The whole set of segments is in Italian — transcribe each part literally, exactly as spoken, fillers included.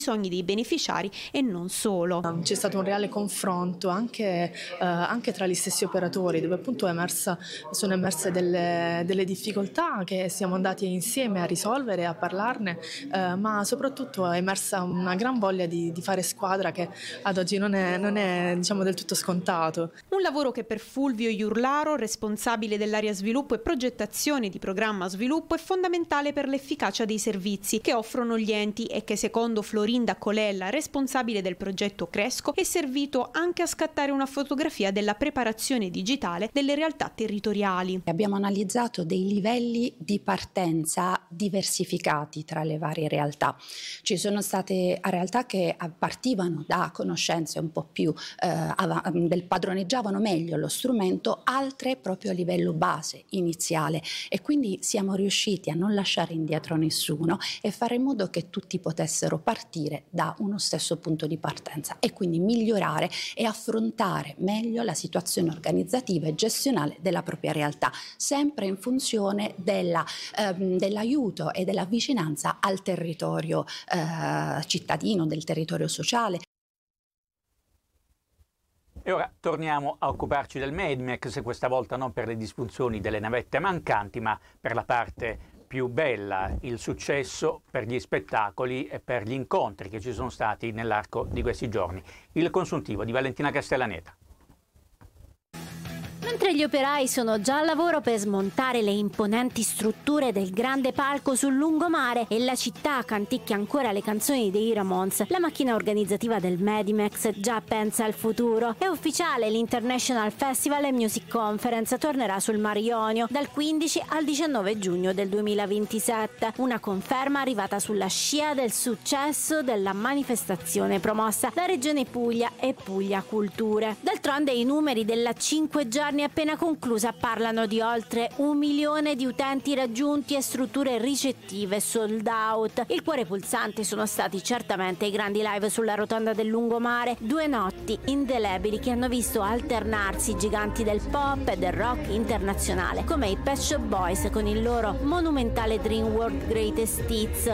bisogni dei beneficiari e non solo. C'è stato un reale confronto anche, eh, anche tra gli stessi operatori, dove appunto è emersa, sono emerse delle, delle difficoltà che siamo andati insieme a risolvere, a parlarne, eh, ma soprattutto è emersa una gran voglia di, di fare squadra che ad oggi non è, non è diciamo, del tutto scontato. Un lavoro che per Fulvio Iurlaro, responsabile dell'area sviluppo e progettazione di programma sviluppo, è fondamentale per l'efficacia dei servizi che offrono gli enti e che secondo Florinda Colella, responsabile del progetto Cresco, è servito anche a scattare una fotografia della preparazione digitale delle realtà territoriali. Abbiamo analizzato dei livelli di partenza diversificati tra le varie realtà. Ci sono state realtà che partivano da conoscenze un po' più eh, del padroneggiavano meglio lo strumento, altre proprio a livello base, iniziale, e quindi siamo riusciti a non lasciare indietro nessuno e fare in modo che tutti potessero partire da uno stesso punto di partenza e quindi migliorare e affrontare meglio la situazione organizzativa e gestionale della propria realtà, sempre in funzione della, ehm, dell'aiuto e della vicinanza al territorio eh, cittadino, del territorio sociale. E ora torniamo a occuparci del Medimex, questa volta non per le disfunzioni delle navette mancanti, ma per la parte più bella, il successo per gli spettacoli e per gli incontri che ci sono stati nell'arco di questi giorni. Il consuntivo di Valentina Castellaneta. Mentre gli operai sono già al lavoro per smontare le imponenti strutture del grande palco sul lungomare e la città canticchia ancora le canzoni dei Ramones, la macchina organizzativa del Medimex già pensa al futuro. È ufficiale, l'International Festival and Music Conference tornerà sul Mar Ionio dal quindici al diciannove giugno del duemilaventisette, una conferma arrivata sulla scia del successo della manifestazione promossa da Regione Puglia e Puglia Culture. D'altronde i numeri della cinque giorni appena conclusa parlano di oltre un milione di utenti raggiunti e strutture ricettive sold out. Il cuore pulsante sono stati certamente i grandi live sulla rotonda del lungomare, due notti indelebili che hanno visto alternarsi giganti del pop e del rock internazionale come i Pet Shop Boys con il loro monumentale Dream World Greatest Hits.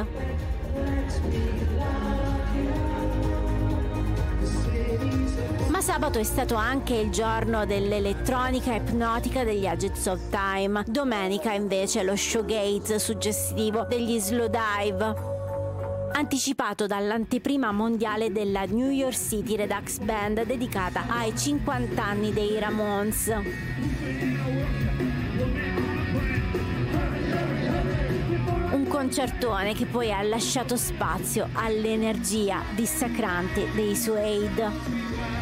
Ma sabato è stato anche il giorno dell'elettronica ipnotica degli Agents of Time. Domenica invece lo showgaze suggestivo degli Slowdive, anticipato dall'anteprima mondiale della New York City Redux Band dedicata ai cinquanta anni dei Ramones. Un concertone che poi ha lasciato spazio all'energia dissacrante dei Suede.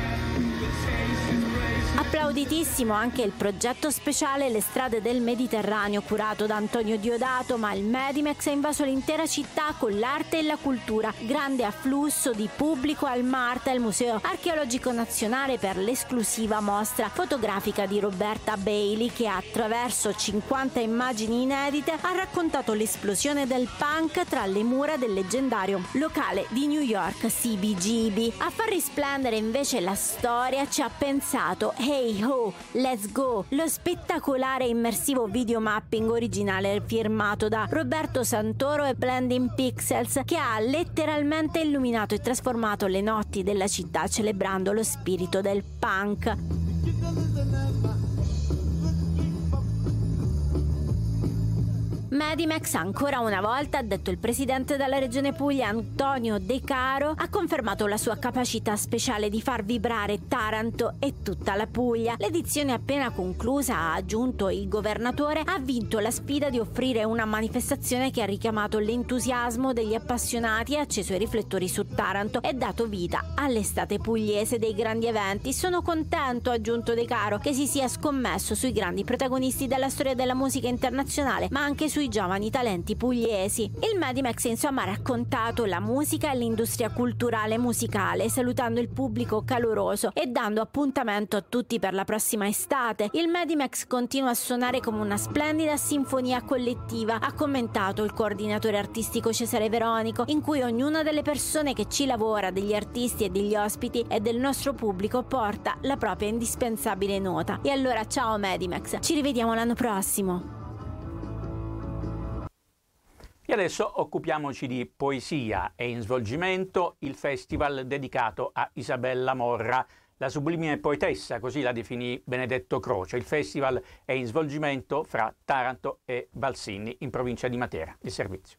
Applauditissimo anche il progetto speciale Le strade del Mediterraneo curato da Antonio Diodato, ma il Medimex ha invaso l'intera città con l'arte e la cultura. Grande afflusso di pubblico al MARTA, il Museo Archeologico Nazionale, per l'esclusiva mostra fotografica di Roberta Bailey che attraverso cinquanta immagini inedite ha raccontato l'esplosione del punk tra le mura del leggendario locale di New York C B G B. A far risplendere invece la storia ci ha pensato Hey Ho, Let's Go, lo spettacolare immersivo videomapping originale firmato da Roberto Santoro e Blending Pixels, che ha letteralmente illuminato e trasformato le notti della città celebrando lo spirito del punk. Medimex ancora una volta, ha detto il presidente della regione Puglia Antonio De Caro, ha confermato la sua capacità speciale di far vibrare Taranto e tutta la Puglia. L'edizione appena conclusa, ha aggiunto il governatore, ha vinto la sfida di offrire una manifestazione che ha richiamato l'entusiasmo degli appassionati e acceso i riflettori su Taranto e dato vita all'estate pugliese dei grandi eventi. Sono contento, ha aggiunto De Caro, che si sia scommesso sui grandi protagonisti della storia della musica internazionale, ma anche sui giovani talenti pugliesi. Il Medimex insomma ha raccontato la musica e l'industria culturale musicale, salutando il pubblico caloroso e dando appuntamento a tutti per la prossima estate. Il Medimex continua a suonare come una splendida sinfonia collettiva, ha commentato il coordinatore artistico Cesare Veronico, in cui ognuna delle persone che ci lavora, degli artisti e degli ospiti e del nostro pubblico, porta la propria indispensabile nota. E allora ciao Medimex, ci rivediamo l'anno prossimo. E adesso occupiamoci di poesia. È in svolgimento il festival dedicato a Isabella Morra, la sublime poetessa, così la definì Benedetto Croce. Il festival è in svolgimento fra Taranto e Valsinni, in provincia di Matera. Il servizio.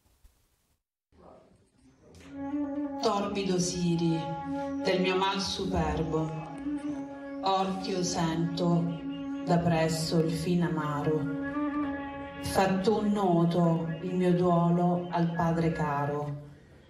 Torbido Siri, del mio mal superbo, orchio sento da presso il fin amaro. Fatto un noto il mio duolo al padre caro.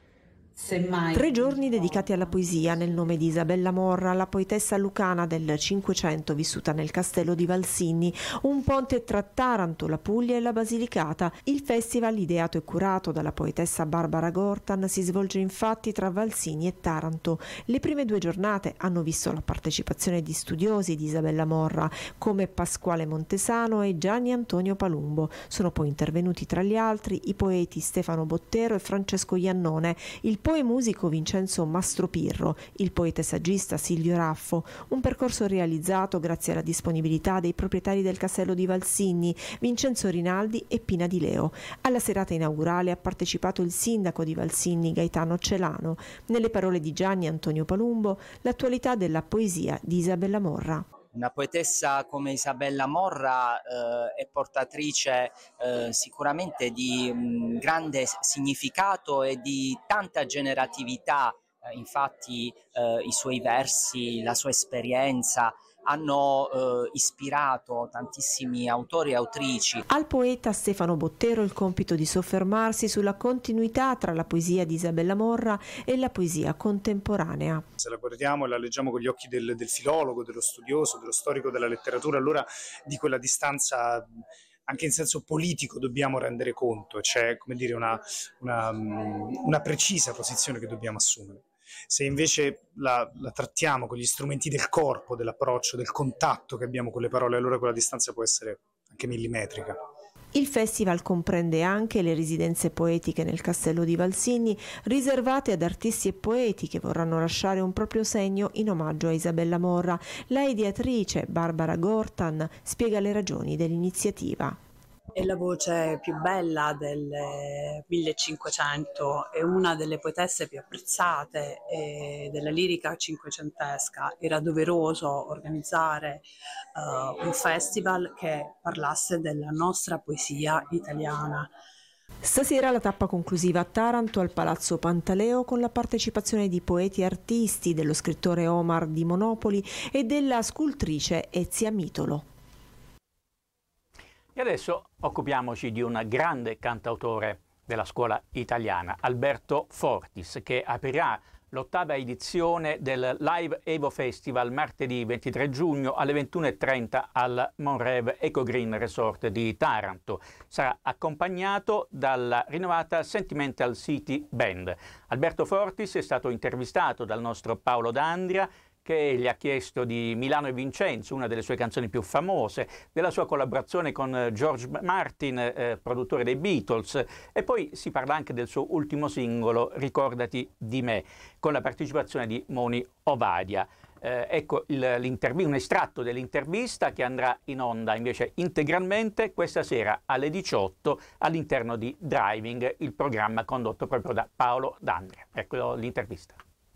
Semmai... Tre giorni dedicati alla poesia nel nome di Isabella Morra, la poetessa lucana del Cinquecento vissuta nel castello di Valsinni, un ponte tra Taranto, la Puglia e la Basilicata. Il festival, ideato e curato dalla poetessa Barbara Gortan, si svolge infatti tra Valsinni e Taranto. Le prime due giornate hanno visto la partecipazione di studiosi di Isabella Morra come Pasquale Montesano e Gianni Antonio Palumbo. Sono poi intervenuti tra gli altri i poeti Stefano Bottero e Francesco Iannone, il poe musico Vincenzo Mastropirro, il poeta e saggista Silvio Raffo. Un percorso realizzato grazie alla disponibilità dei proprietari del castello di Valsinni, Vincenzo Rinaldi e Pina Di Leo. Alla serata inaugurale ha partecipato il sindaco di Valsinni, Gaetano Celano. Nelle parole di Gianni Antonio Palumbo, l'attualità della poesia di Isabella Morra. Una poetessa come Isabella Morra eh, è portatrice eh, sicuramente di mh, grande significato e di tanta generatività, eh, infatti eh, i suoi versi, la sua esperienza hanno eh, ispirato tantissimi autori e autrici. Al poeta Stefano Bottero il compito di soffermarsi sulla continuità tra la poesia di Isabella Morra e la poesia contemporanea. Se la guardiamo e la leggiamo con gli occhi del, del filologo, dello studioso, dello storico della letteratura, allora di quella distanza anche in senso politico dobbiamo rendere conto, c'è, come dire, una, una, una precisa posizione che dobbiamo assumere. Se invece la, la trattiamo con gli strumenti del corpo, dell'approccio, del contatto che abbiamo con le parole, allora quella distanza può essere anche millimetrica. Il festival comprende anche le residenze poetiche nel castello di Valsinni, riservate ad artisti e poeti che vorranno lasciare un proprio segno in omaggio a Isabella Morra. La ideatrice Barbara Gortan spiega le ragioni dell'iniziativa. È la voce più bella del millecinquecento, è una delle poetesse più apprezzate eh, della lirica cinquecentesca. Era doveroso organizzare uh, un festival che parlasse della nostra poesia italiana. Stasera la tappa conclusiva a Taranto al Palazzo Pantaleo con la partecipazione di poeti e artisti, dello scrittore Omar di Monopoli e della scultrice Ezia Mitolo. E adesso occupiamoci di un grande cantautore della scuola italiana, Alberto Fortis, che aprirà l'ottava edizione del Live Evo Festival martedì ventitré giugno alle ventuno e trenta al Monrev Eco Green Resort di Taranto. Sarà accompagnato dalla rinnovata Sentimental City Band. Alberto Fortis è stato intervistato dal nostro Paolo D'Andria, che gli ha chiesto di Milano e Vincenzo, una delle sue canzoni più famose, della sua collaborazione con George Martin, eh, produttore dei Beatles, e poi si parla anche del suo ultimo singolo, Ricordati di me, con la partecipazione di Moni Ovadia. Eh, ecco un estratto dell'intervista che andrà in onda invece integralmente questa sera alle diciotto all'interno di Driving, il programma condotto proprio da Paolo D'Andria. Ecco l'intervista.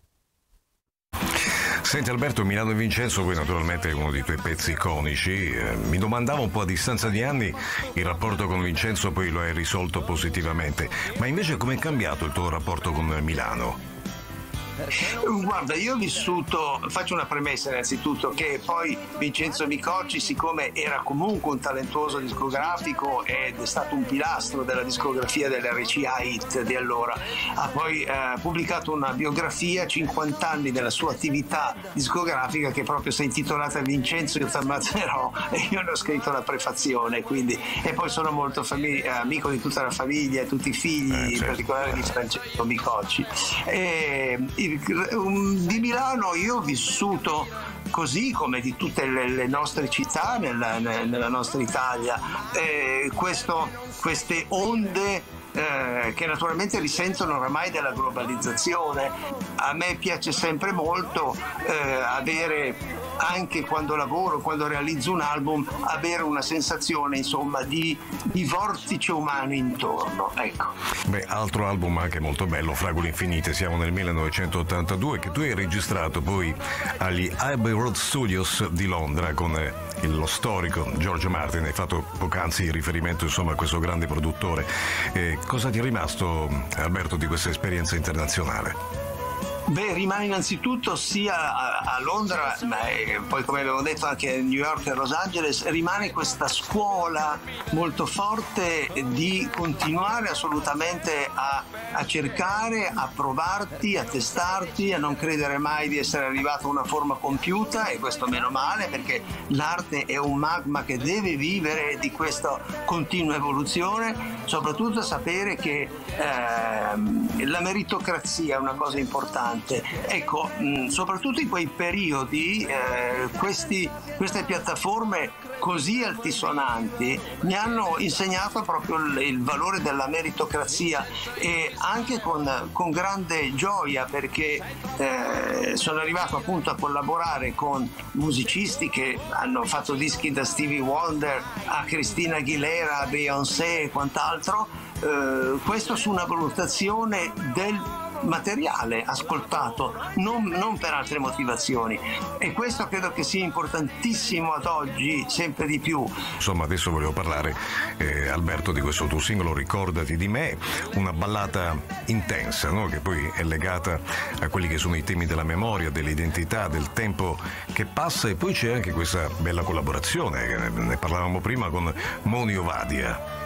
Senti Alberto, Milano e Vincenzo poi naturalmente è uno dei tuoi pezzi iconici. Eh, mi domandavo un po' a distanza di anni, il rapporto con Vincenzo poi lo hai risolto positivamente, ma invece com'è cambiato il tuo rapporto con Milano? Guarda, io ho vissuto, faccio una premessa innanzitutto, che poi Vincenzo Micocci, siccome era comunque un talentuoso discografico ed è stato un pilastro della discografia dell'R C A Hit di allora, ha poi eh, pubblicato una biografia, cinquanta anni della sua attività discografica, che proprio si è intitolata Vincenzo io t'ammazzerò, e io ne ho scritto la prefazione, quindi, e poi sono molto famig- amico di tutta la famiglia e tutti i figli, eh, certo. In particolare di Francesco Micocci. E, di Milano io ho vissuto, così come di tutte le, le nostre città nella, nella nostra Italia, eh, questo, queste onde eh, che naturalmente risentono oramai della globalizzazione. A me piace sempre molto eh, avere anche quando lavoro, quando realizzo un album, avere una sensazione insomma di, di vortice umano intorno. Ecco. Beh, altro album anche molto bello, Fragole Infinite, siamo nel millenovecentottantadue, che tu hai registrato poi agli Abbey Road Studios di Londra con lo storico George Martin. Hai fatto poc'anzi riferimento insomma a questo grande produttore. Eh, cosa ti è rimasto, Alberto, di questa esperienza internazionale? Beh, rimane innanzitutto sia a, a Londra, ma eh, poi come abbiamo detto anche a New York e a Los Angeles, rimane questa scuola molto forte di continuare assolutamente a, a cercare, a provarti, a testarti, a non credere mai di essere arrivato a una forma compiuta, e questo meno male, perché l'arte è un magma che deve vivere di questa continua evoluzione, soprattutto sapere che eh, la meritocrazia è una cosa importante. Ecco, mh, soprattutto in quei periodi eh, questi, queste piattaforme così altisonanti mi hanno insegnato proprio il, il valore della meritocrazia, e anche con, con grande gioia, perché eh, sono arrivato appunto a collaborare con musicisti che hanno fatto dischi da Stevie Wonder a Christina Aguilera, a Beyoncé e quant'altro, eh, questo su una valutazione del materiale ascoltato, non, non per altre motivazioni, e questo credo che sia importantissimo ad oggi, sempre di più. Insomma, adesso volevo parlare, eh, Alberto, di questo tuo singolo Ricordati di me, una ballata intensa, no? Che poi è legata a quelli che sono i temi della memoria, dell'identità, del tempo che passa, e poi c'è anche questa bella collaborazione, ne parlavamo prima, con Moni Ovadia.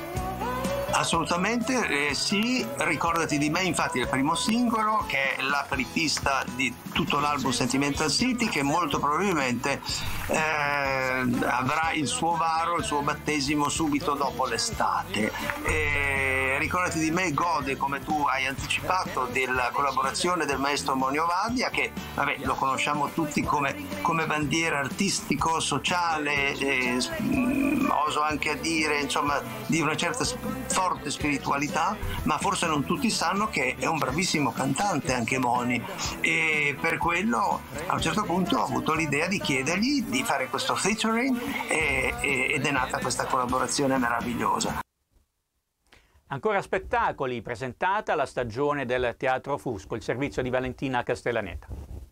Assolutamente eh, sì, Ricordati di me infatti è il primo singolo, che è l'apripista di tutto l'album Sentimental City, che molto probabilmente eh, avrà il suo varo, il suo battesimo subito dopo l'estate. E Ricordati di me gode, come tu hai anticipato, della collaborazione del maestro Moni Ovadia, che vabbè, lo conosciamo tutti come, come bandiera artistico-sociale, eh, oso anche a dire insomma di una certa forte spiritualità, ma forse non tutti sanno che è un bravissimo cantante anche Moni, e per quello a un certo punto ho avuto l'idea di chiedergli di fare questo featuring e, e, ed è nata questa collaborazione meravigliosa. Ancora spettacoli, presentata la stagione del Teatro Fusco, il servizio di Valentina Castellaneta.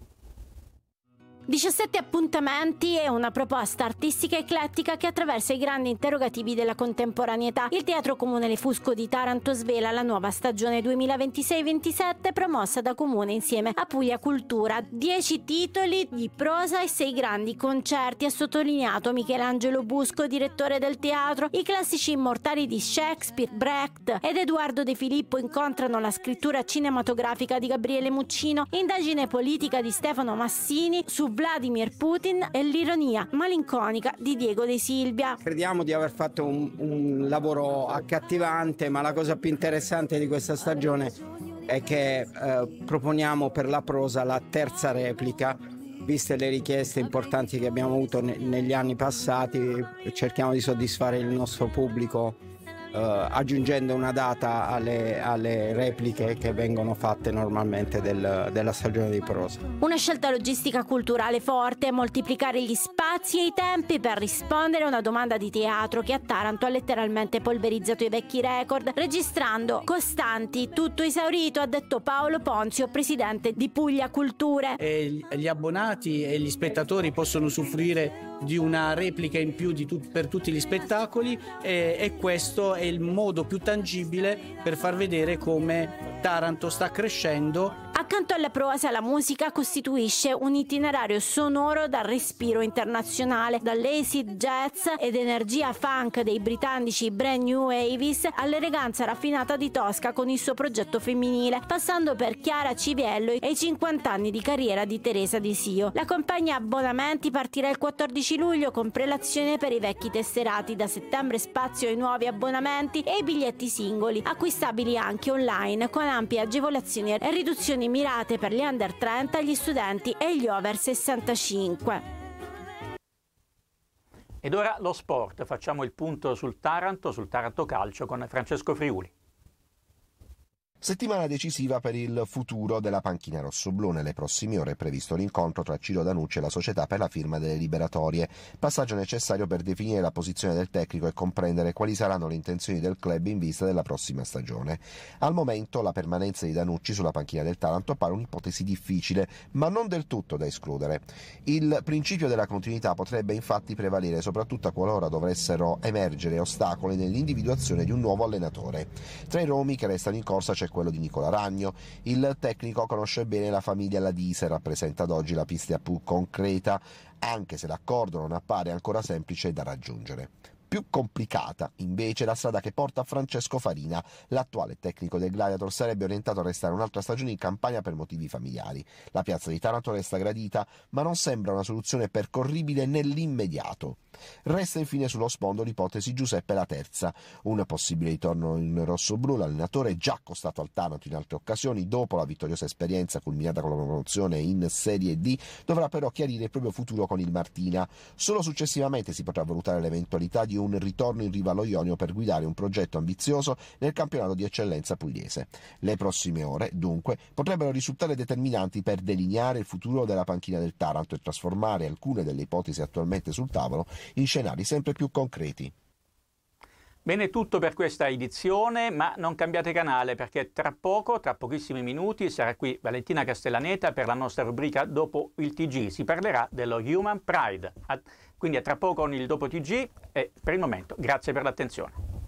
diciassette appuntamenti e una proposta artistica eclettica che attraversa i grandi interrogativi della contemporaneità. Il Teatro Comunale Fusco di Taranto svela la nuova stagione duemilaventisei ventisette promossa da Comune insieme a Puglia Cultura. Dieci titoli di prosa e sei grandi concerti, ha sottolineato Michelangelo Busco, direttore del teatro. I classici immortali di Shakespeare, Brecht ed Edoardo De Filippo incontrano la scrittura cinematografica di Gabriele Muccino, indagine politica di Stefano Massini su Vladimir Putin e l'ironia malinconica di Diego De Silvia. Crediamo di aver fatto un, un lavoro accattivante, ma la cosa più interessante di questa stagione è che eh, proponiamo per la prosa la terza replica. Viste le richieste importanti che abbiamo avuto ne, negli anni passati, cerchiamo di soddisfare il nostro pubblico Uh, aggiungendo una data alle, alle repliche che vengono fatte normalmente del, della stagione di prosa. Una scelta logistica culturale forte, moltiplicare gli spazi e i tempi per rispondere a una domanda di teatro che a Taranto ha letteralmente polverizzato i vecchi record, registrando costanti, tutto esaurito, ha detto Paolo Ponzio, presidente di Puglia Culture. E gli abbonati e gli spettatori possono usufruire di una replica in più di tut- per tutti gli spettacoli, e, e questo è il modo più tangibile per far vedere come Taranto sta crescendo. Accanto alla prosa, la musica costituisce un itinerario sonoro dal respiro internazionale, dall'acid jazz ed energia funk dei britannici Brand New Avis all'eleganza raffinata di Tosca con il suo progetto femminile, passando per Chiara Civiello e i cinquanta anni di carriera di Teresa Di Sio. La compagnia abbonamenti partirà il quattordici luglio con prelazione per i vecchi tesserati. Da settembre spazio ai nuovi abbonamenti e ai biglietti singoli, acquistabili anche online con ampie agevolazioni e riduzioni mirate per gli under trenta, gli studenti e gli over sessantacinque. Ed ora lo sport, facciamo il punto sul Taranto, sul Taranto Calcio con Francesco Friuli. Settimana decisiva per il futuro della panchina rossoblù. Nelle prossime ore è previsto l'incontro tra Ciro Danucci e la società per la firma delle liberatorie, passaggio necessario per definire la posizione del tecnico e comprendere quali saranno le intenzioni del club in vista della prossima stagione. Al momento la permanenza di Danucci sulla panchina del Taranto pare un'ipotesi difficile, ma non del tutto da escludere. Il principio della continuità potrebbe infatti prevalere soprattutto qualora dovessero emergere ostacoli nell'individuazione di un nuovo allenatore. Tra i nomi che restano in corsa c'è quello di Nicola Ragno. Il tecnico conosce bene la famiglia Ladise e rappresenta ad oggi la pista più concreta, anche se l'accordo non appare ancora semplice da raggiungere. Più complicata, invece, la strada che porta a Francesco Farina. L'attuale tecnico del Gladiator sarebbe orientato a restare un'altra stagione in Campania per motivi familiari. La piazza di Taranto resta gradita, ma non sembra una soluzione percorribile nell'immediato. Resta infine sullo sfondo l'ipotesi Giuseppe La Terza, un possibile ritorno in rossoblù. L'allenatore, già accostato al Taranto in altre occasioni, dopo la vittoriosa esperienza culminata con la promozione in Serie D, dovrà però chiarire il proprio futuro con il Martina. Solo successivamente si potrà valutare l'eventualità di un ritorno in riva allo Ionio per guidare un progetto ambizioso nel campionato di eccellenza pugliese. Le prossime ore, dunque, potrebbero risultare determinanti per delineare il futuro della panchina del Taranto e trasformare alcune delle ipotesi attualmente sul tavolo in scenari sempre più concreti. Bene, tutto per questa edizione, ma non cambiate canale perché tra poco, tra pochissimi minuti, sarà qui Valentina Castellaneta per la nostra rubrica Dopo il T G. Si parlerà dello Human Pride. Quindi a tra poco con il Dopo T G e per il momento grazie per l'attenzione.